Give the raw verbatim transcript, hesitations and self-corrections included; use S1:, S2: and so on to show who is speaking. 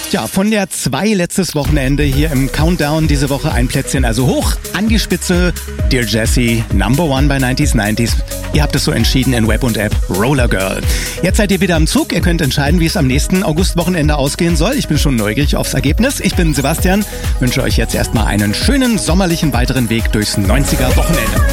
S1: Ja, von der zwei letztes Wochenende hier im Countdown diese Woche ein Plätzchen also hoch an die Spitze. Dear Jessie, Number One bei neunziger neunzig. Ihr habt es so entschieden in Web und App Roller Girl. Jetzt seid ihr wieder am Zug. Ihr könnt entscheiden, wie es am nächsten Augustwochenende ausgehen soll. Ich bin schon neugierig aufs Ergebnis. Ich bin Sebastian, wünsche euch jetzt erstmal einen schönen sommerlichen weiteren Weg durchs neunziger Wochenende.